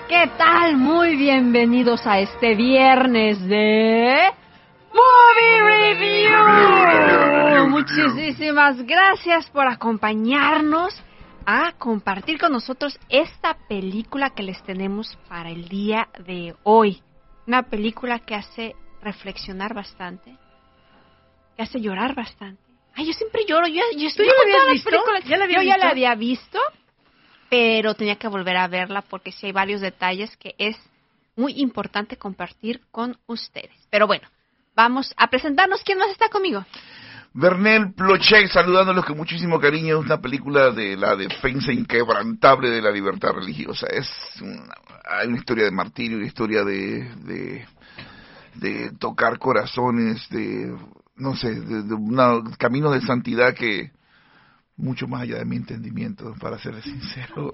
¿Qué tal? Muy bienvenidos a este viernes de Movie Review. Muchísimas gracias por acompañarnos a compartir con nosotros esta película que les tenemos para el día de hoy. Una película que hace reflexionar bastante, que hace llorar bastante. Ay, yo siempre lloro, yo estoy con todas las películas. Yo ya la había visto, pero tenía que volver a verla porque sí hay varios detalles que es muy importante compartir con ustedes. Pero bueno, vamos a presentarnos. ¿Quién más está conmigo? Bernel Plochet, saludándolos con muchísimo cariño. Es una película de la defensa inquebrantable de la libertad religiosa. Hay una historia de martirio, una historia de tocar corazones, de un camino de santidad que mucho más allá de mi entendimiento, para ser sincero.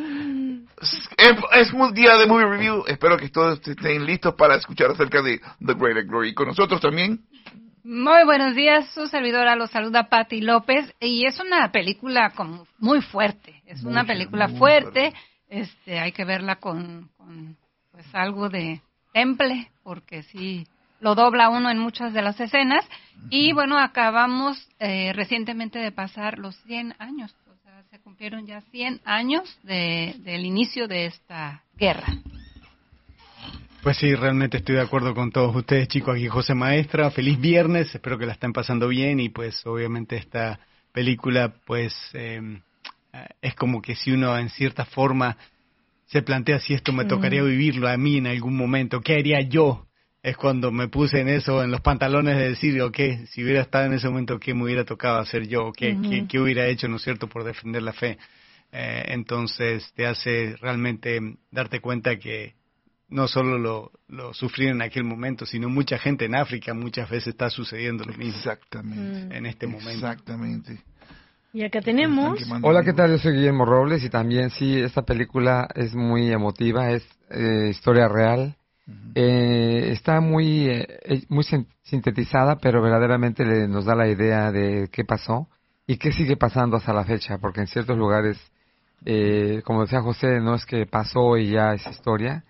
Es un día de Movie Review. Espero que todos estén listos para escuchar acerca de The Greater Glory. Con nosotros también. Muy buenos días, su servidora los saluda Patti López, y es una película como muy fuerte. Es una película fuerte. Hay que verla con pues algo de temple, porque sí lo dobla uno en muchas de las escenas. Y bueno, acabamos recientemente de pasar los 100 años, o sea, se cumplieron ya 100 años del inicio de esta guerra. Pues sí, realmente estoy de acuerdo con todos ustedes, chicos. Aquí José Maestra, feliz viernes, espero que la estén pasando bien. Y pues obviamente esta película pues es como que si uno en cierta forma se plantea si esto me tocaría vivirlo a mí en algún momento, ¿qué haría yo? Es cuando me puse en eso, en los pantalones de decir, ok, si hubiera estado en ese momento, ¿qué me hubiera tocado hacer yo? ¿Qué hubiera hecho, no es cierto, por defender la fe? Entonces te hace realmente darte cuenta que no solo lo sufrieron en aquel momento, sino mucha gente en África muchas veces está sucediendo lo mismo. Exactamente. En este momento. Exactamente. Y acá tenemos... Hola, ¿qué tal? Yo soy Guillermo Robles y también sí, esta película es muy emotiva, es historia real. Está muy sintetizada, pero verdaderamente nos da la idea de qué pasó y qué sigue pasando hasta la fecha, porque en ciertos lugares, como decía José, no es que pasó y ya es historia,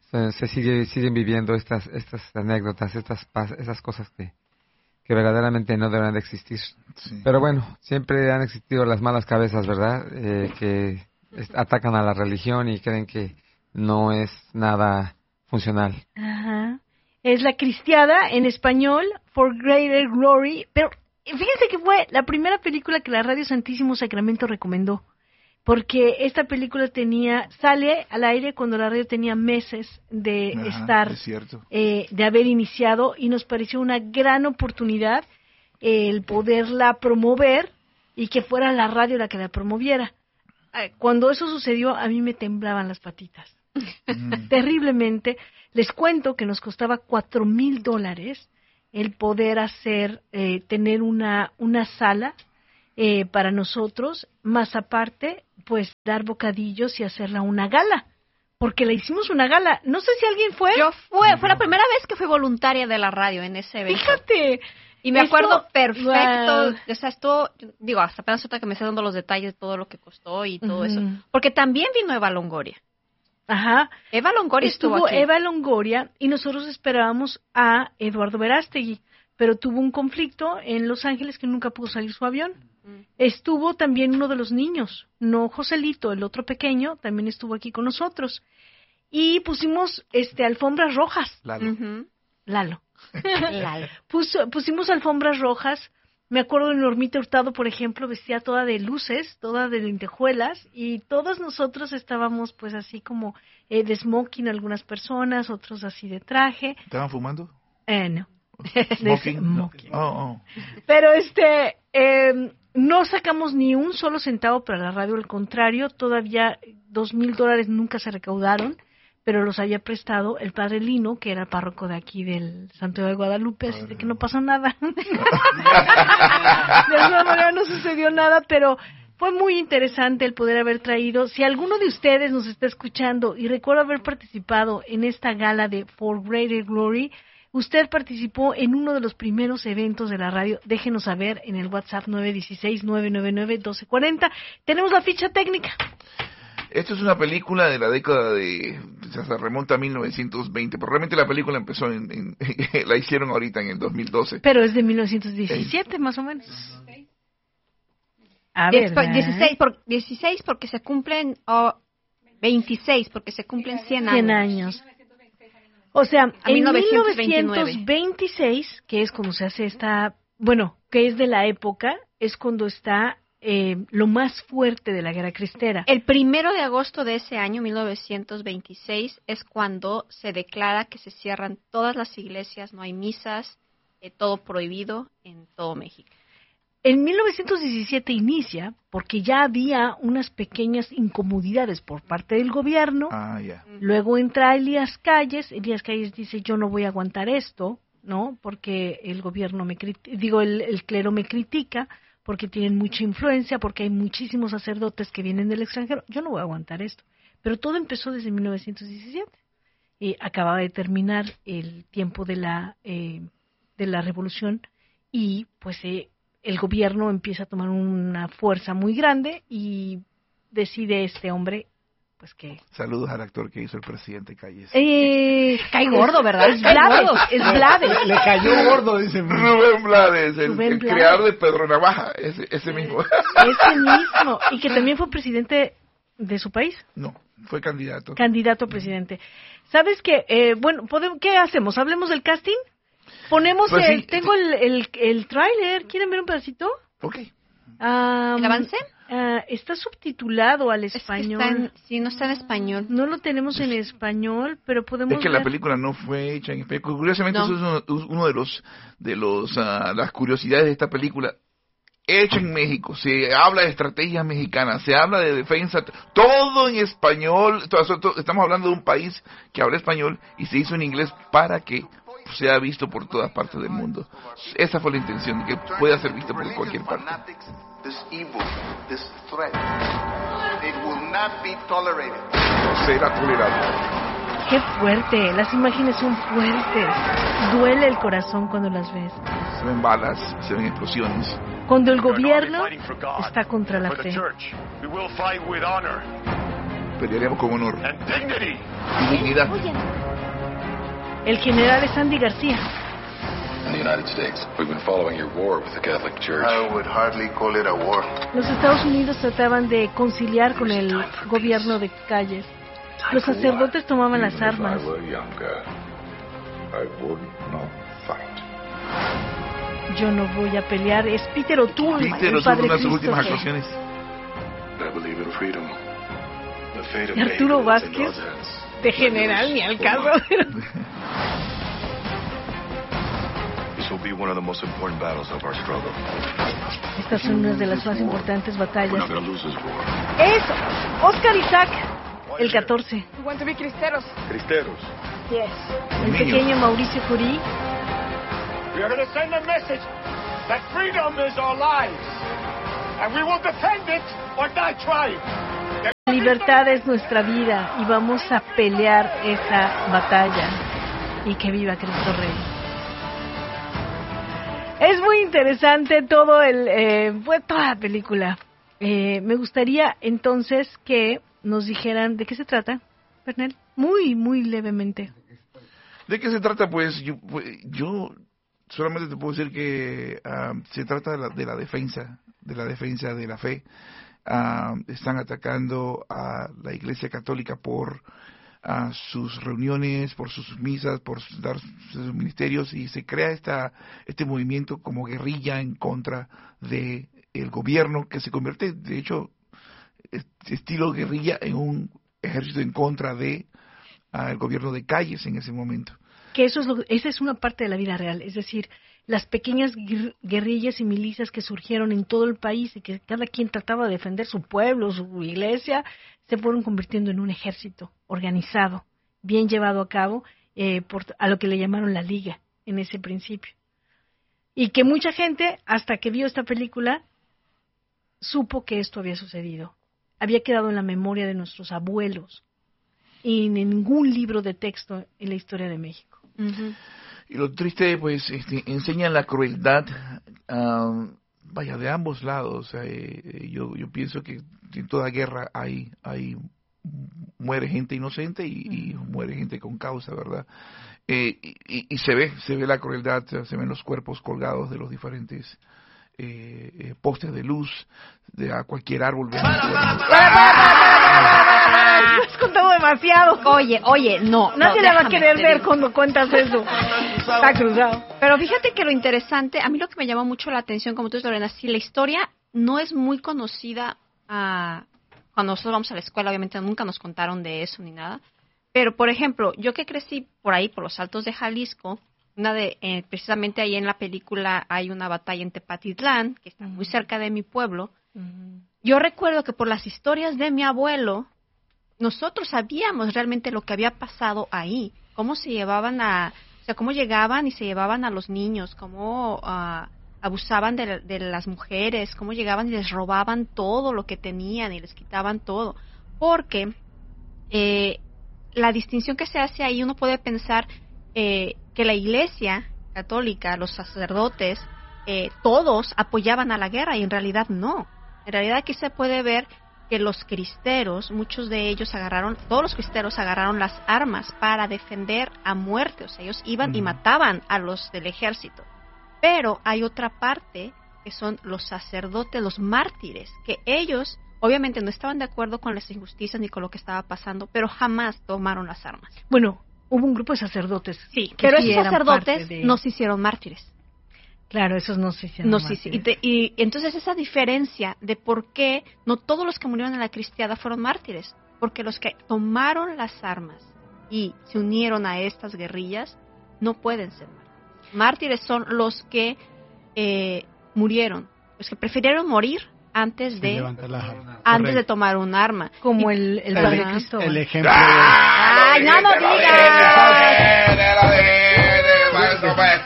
siguen viviendo estas anécdotas, esas cosas que verdaderamente no deberán de existir. Sí. Pero bueno, siempre han existido las malas cabezas, ¿verdad? Que atacan a la religión y creen que no es nada funcional. Ajá. Es La Cristiada, en español, For Greater Glory. Pero fíjense que fue la primera película que la Radio Santísimo Sacramento recomendó. Porque esta película sale al aire cuando la radio tenía meses de estar, de haber iniciado, y nos pareció una gran oportunidad el poderla promover y que fuera la radio la que la promoviera. Cuando eso sucedió, a mí me temblaban las patitas. Terriblemente. Les cuento que nos costaba $4,000 el poder tener una sala para nosotros, más aparte, pues dar bocadillos y hacerla una gala, porque la hicimos una gala. No sé si alguien fue. Fue la primera vez que fui voluntaria de la radio en ese evento. Fíjate. Y me acuerdo perfecto, o sea, esto, digo, hasta apenas ahorita que me estoy dando los detalles de todo lo que costó y todo eso, porque también vino Eva Longoria. Ajá. Eva Longoria estuvo aquí. Eva Longoria, y nosotros esperábamos a Eduardo Verástegui, pero tuvo un conflicto en Los Ángeles que nunca pudo salir su avión. Estuvo también uno de los niños, no Joselito, el otro pequeño, también estuvo aquí con nosotros. Y pusimos alfombras rojas. Lalo. Pusimos alfombras rojas. Me acuerdo de Normita Hurtado, por ejemplo, vestía toda de luces, toda de lentejuelas, y todos nosotros estábamos pues así como de smoking, algunas personas, otros así de traje. ¿Estaban fumando? No. ¿Smoking? No. Oh. Pero no sacamos ni un solo centavo para la radio, al contrario, todavía $2,000 nunca se recaudaron, pero los había prestado el padre Lino, que era párroco de aquí del Santuario de Guadalupe, así de que no pasó nada. De alguna manera no sucedió nada, pero fue muy interesante el poder haber traído. Si alguno de ustedes nos está escuchando y recuerda haber participado en esta gala de For Greater Glory, usted participó en uno de los primeros eventos de la radio, déjenos saber en el WhatsApp 916-999-1240. Tenemos la ficha técnica. Esto es una película de la década se remonta a 1920, pero realmente la película empezó la hicieron ahorita en el 2012. Pero es de 1917, más o menos. A ver, 16 porque se cumplen, 26 porque se cumplen 100 años. 100 años. O sea, en 1929. 1926, que es cuando se hace que es de la época, es cuando está lo más fuerte de la guerra cristera. El 1 de agosto de ese año, 1926, es cuando se declara que se cierran todas las iglesias, no hay misas, todo prohibido en todo México. En 1917 inicia porque ya había unas pequeñas incomodidades por parte del gobierno. Luego entra Elías Calles dice, yo no voy a aguantar esto, ¿no? Porque el gobierno el clero me critica, porque tienen mucha influencia, porque hay muchísimos sacerdotes que vienen del extranjero. Yo no voy a aguantar esto. Pero todo empezó desde 1917. Y acababa de terminar el tiempo de la revolución y pues el gobierno empieza a tomar una fuerza muy grande y decide este hombre, pues que... Saludos al actor que hizo el presidente Calles. Cae gordo, ¿verdad? Es Blades. Le cayó gordo, dice. Rubén Blades, el creador de Pedro Navaja, ese mismo. Ese mismo, y que también fue presidente de su país. No, fue candidato. Candidato a presidente. ¿Sabes qué? ¿Qué hacemos? ¿Hablemos del casting? Ponemos tengo el tráiler. ¿Quieren ver un pedacito? Ok. ¿El avance? Está subtitulado al español. No está en español. No lo tenemos en español, pero podemos Es que la película no fue hecha en español. Curiosamente, eso es uno de las curiosidades de esta película. Hecha en México, se habla de estrategias mexicanas, se habla de defensa, todo en español. Estamos hablando de un país que habla español y se hizo en inglés para que sea visto por todas partes del mundo. Esa fue la intención, de que pueda ser visto por cualquier parte. No será tolerado. Qué fuerte, las imágenes son fuertes. Duele el corazón cuando las ves. Se ven balas, se ven explosiones. Cuando el gobierno está contra la fe. Pelearemos con honor y dignidad. El general es Andy García. Los Estados Unidos trataban de conciliar con el gobierno de Calles. Los sacerdotes tomaban las armas. Yo no voy a pelear. Es Peter O'Toole, el padre una de sus últimas actuaciones. Y Arturo Vázquez, de general, ni al caso. Estas son unas de las más importantes batallas. Es Oscar Isaac, el 14. Cristeros. Yes. El pequeño Mauricio Curí. We are going to send a message that freedom is our lives, and we will defend it or die trying. La libertad es nuestra vida y vamos a pelear esa batalla. Y que viva Cristo Rey. Es muy interesante todo toda la película. Me gustaría entonces que nos dijeran de qué se trata, Bernal, muy levemente. ¿De qué se trata? Pues yo solamente te puedo decir que se trata de la defensa de la fe. Están atacando a la Iglesia Católica por sus reuniones, por sus misas, por dar sus ministerios, y se crea este movimiento como guerrilla en contra de el gobierno, que se convierte, de hecho, estilo guerrilla, en un ejército en contra de el gobierno de Calles en ese momento. Que esa es una parte de la vida real, es decir, las pequeñas guerrillas y milicias que surgieron en todo el país y que cada quien trataba de defender su pueblo, su iglesia, se fueron convirtiendo en un ejército organizado, bien llevado a cabo, a lo que le llamaron la Liga en ese principio. Y que mucha gente, hasta que vio esta película, supo que esto había sucedido. Había quedado en la memoria de nuestros abuelos y en ningún libro de texto en la historia de México. Uh-huh. Y lo triste, pues, enseñan la crueldad, de ambos lados. Yo pienso que en toda guerra hay muere gente inocente y muere gente con causa, ¿verdad? Y se ve la crueldad, se ven los cuerpos colgados de los diferentes postes de luz, a cualquier árbol. Has contado demasiado. Oye, no. Nadie la va a déjame, querer te ver digo. cuando cuentas eso. Está cruzado. Pero fíjate que lo interesante, a mí lo que me llamó mucho la atención, como tú dices, Lorena, si la historia no es muy conocida, cuando nosotros vamos a la escuela, obviamente nunca nos contaron de eso ni nada. Pero, por ejemplo, yo que crecí por ahí, por los Altos de Jalisco, precisamente ahí en la película hay una batalla en Tepatitlán, que está muy cerca de mi pueblo. Yo recuerdo que por las historias de mi abuelo, nosotros sabíamos realmente lo que había pasado ahí, cómo se llevaban cómo llegaban y se llevaban a los niños, cómo abusaban de las mujeres, cómo llegaban y les robaban todo lo que tenían y les quitaban todo. Porque la distinción que se hace ahí, uno puede pensar que la Iglesia católica, los sacerdotes, todos apoyaban a la guerra, y en realidad no. En realidad aquí se puede ver que los cristeros, muchos de ellos todos los cristeros agarraron las armas para defender a muerte, o sea, ellos iban y mataban a los del ejército. Pero hay otra parte que son los sacerdotes, los mártires, que ellos obviamente no estaban de acuerdo con las injusticias ni con lo que estaba pasando, pero jamás tomaron las armas. Bueno, hubo un grupo de sacerdotes. Sí, que pero sí esos eran sacerdotes parte de... no se hicieron mártires. Claro, esos no se hicieron No, mártires. sí. Y entonces esa diferencia de por qué no todos los que murieron en la cristiada fueron mártires, porque los que tomaron las armas y se unieron a estas guerrillas no pueden ser mártires. Mártires son los que murieron, los que prefirieron morir antes de tomar un arma. Como el padre Cristóbal. El ejemplo ¡Ay, no lo digas!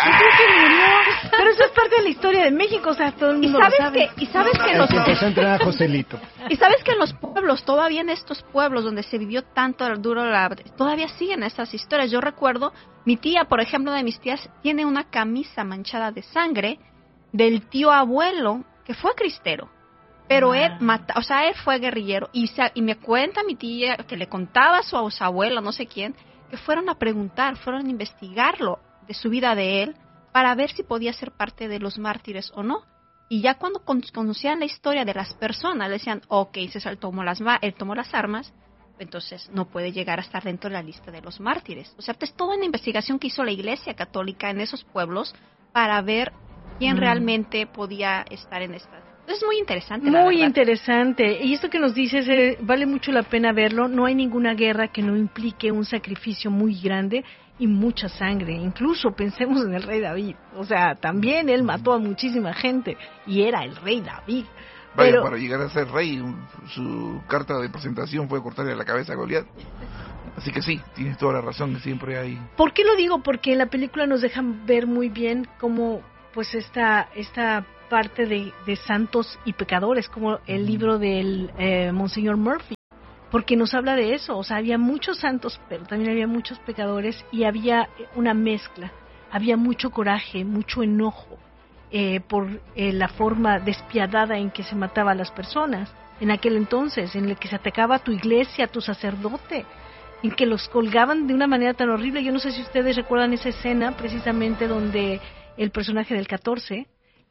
Pero eso es parte de la historia de México, o sea, todo el mundo lo sabe. Y sabes que el que empezó a entrenar a Joselito. Y sabes que en los pueblos, todavía en estos pueblos donde se vivió tanto duro, todavía siguen estas historias. Yo recuerdo, mi tía, por ejemplo, de mis tías, tiene una camisa manchada de sangre del tío abuelo que fue cristero. Pero él fue guerrillero. Y me cuenta mi tía que le contaba a su abuelo, no sé quién, que fueron a preguntar, fueron a investigarlo de su vida de él, para ver si podía ser parte de los mártires o no. Y ya cuando conocían la historia de las personas, le decían, ok, él tomó las armas, entonces no puede llegar a estar dentro de la lista de los mártires. O sea, es toda una investigación que hizo la Iglesia Católica en esos pueblos para ver quién realmente podía estar en esta. Es muy interesante. Muy interesante. Y esto que nos dices, vale mucho la pena verlo. No hay ninguna guerra que no implique un sacrificio muy grande y mucha sangre. Incluso pensemos en el rey David. O sea, también él mató a muchísima gente y era el rey David. Vaya, pero... para llegar a ser rey, su carta de presentación fue cortarle la cabeza a Goliat. Así que sí, tienes toda la razón, que siempre hay... ¿Por qué lo digo? Porque en la película nos dejan ver muy bien cómo pues esta parte de santos y pecadores, como el libro del Monseñor Murphy, porque nos habla de eso. O sea, había muchos santos, pero también había muchos pecadores y había una mezcla, había mucho coraje, mucho enojo por la forma despiadada en que se mataba a las personas en aquel entonces, en el que se atacaba a tu iglesia, a tu sacerdote, en que los colgaban de una manera tan horrible. Yo no sé si ustedes recuerdan esa escena precisamente donde el personaje del 14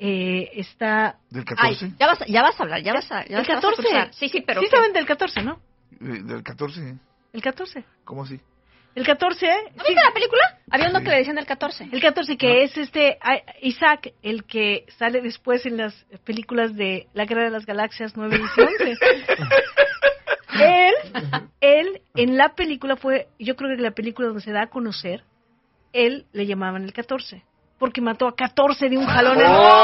está... ¿Del 14? Ay, ya vas a hablar, ya vas a... ¿El 14? Sí, pero... Sí saben del 14, ¿no? ¿Del 14? El 14. ¿Cómo así? El 14, ¿No viste la película? Había uno que le decían el 14. El 14, que es Isaac, el que sale después en las películas de La Guerra de las Galaxias 9 y 11. Él, en la película yo creo que la película donde se da a conocer, él le llamaban el 14, porque mató a 14 de un jalón.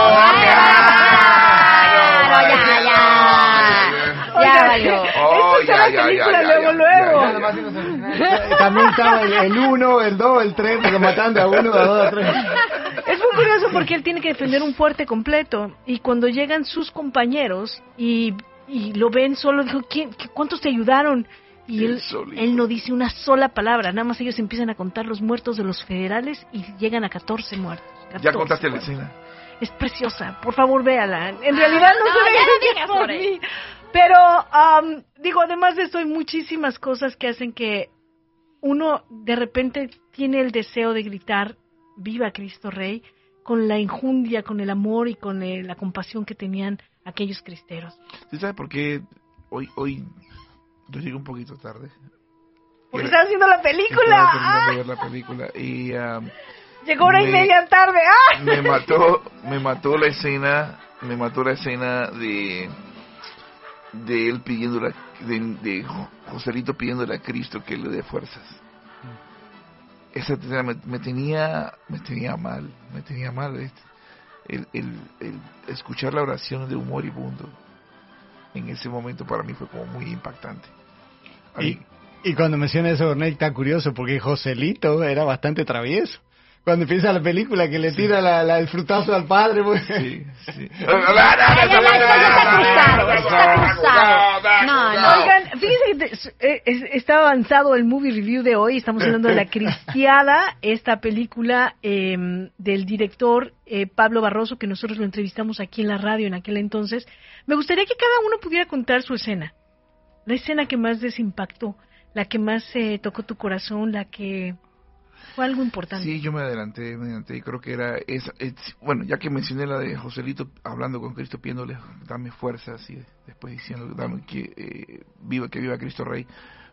Ya valió. Esto es la película luego. También estaba el 1, el 2, el 3, pero matando a 1, a 2, a 3. Es muy curioso porque él tiene que defender un fuerte completo, y cuando llegan sus compañeros y lo ven solo, dijo, ¿cuántos te ayudaron? Y él no dice una sola palabra, nada más ellos empiezan a contar los muertos de los federales y llegan a 14 muertos. 14 ya contaste muertos. la escena. Es preciosa, por favor véala. En realidad no se ya no digas por por mí, Pero, digo, además de esto, hay muchísimas cosas que hacen que uno de repente tiene el deseo de gritar ¡Viva Cristo Rey! Con la injundia, con el amor y con la compasión que tenían aquellos cristeros. ¿Sí sabes por qué hoy yo llegué un poquito tarde? Porque estaba haciendo la Estaba película. terminando de ver la película y Llegó hora y media tarde. me mató la escena de él pidiendo de Joselito pidiéndole a Cristo que le dé fuerzas. Esa escena me tenía mal el escuchar la oración de un moribundo en ese momento para mí fue como muy impactante. Y cuando menciona eso, Ornette, está curioso porque Joselito era bastante travieso. Cuando empieza la película que le tira el frutazo al padre, pues. Sí. No. Oigan, fíjense que está avanzado el movie review de hoy. Estamos hablando de La Cristiada, esta película del director Pablo Barroso, que nosotros lo entrevistamos aquí en la radio en aquel entonces. Me gustaría que cada uno pudiera contar su escena. La escena que más les impactó, la que más tocó tu corazón, la que fue algo importante. Sí, yo me adelanté y creo que era esa. Bueno, ya que mencioné la de Joselito hablando con Cristo, pidiéndole dame fuerzas y después diciendo dame que viva Cristo Rey.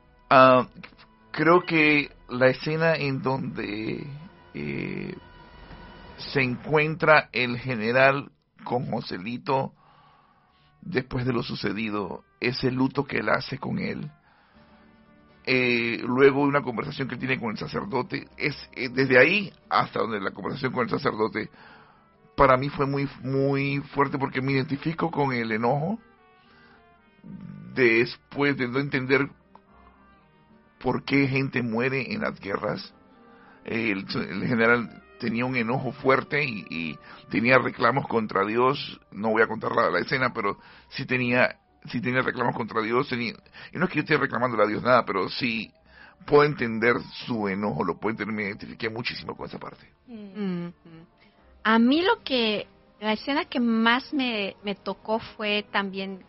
Creo que la escena en donde se encuentra el general con Joselito después de lo sucedido, ese luto que él hace con él. Luego una conversación que tiene con el sacerdote, desde ahí hasta donde la conversación con el sacerdote para mí fue muy muy fuerte porque me identifico con el enojo después de no entender por qué gente muere en las guerras. El general tenía un enojo fuerte y tenía reclamos contra Dios. No voy a contar la escena, pero sí tenía reclamos contra Dios, y no es que yo esté reclamándole a Dios nada, pero sí puedo entender su enojo, lo puedo entender, me identifiqué muchísimo con esa parte. A mí la escena que más me tocó fue también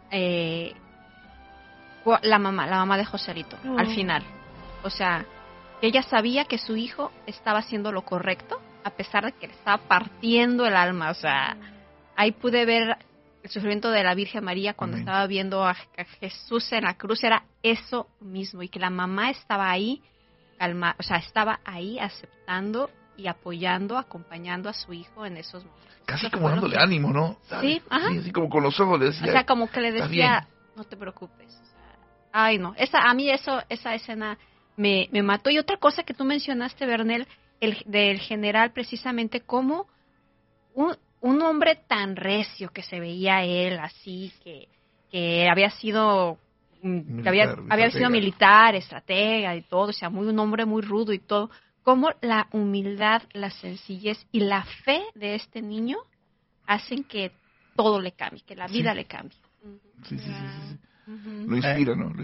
la mamá de Joselito, al final. O sea, ella sabía que su hijo estaba haciendo lo correcto, a pesar de que le estaba partiendo el alma. O sea, ahí pude ver el sufrimiento de la Virgen María cuando estaba viendo a Jesús en la cruz, era eso mismo, y que la mamá estaba ahí, estaba ahí aceptando y apoyando, acompañando a su hijo en esos momentos. Casi como dándole ánimo, ¿no? Sí, ajá. Sí, así como con los ojos le decía. O sea, como que le decía, no te preocupes. O sea, ay, no, a mí esa escena me mató. Y otra cosa que tú mencionaste, Bernel, del general, precisamente como un hombre tan recio que se veía él así, que había sido había sido militar, estratega y todo, o sea, un hombre muy rudo y todo, como la humildad, la sencillez y la fe de este niño hacen que todo le cambie, que la vida le cambie. Sí. Lo inspira, ¿no?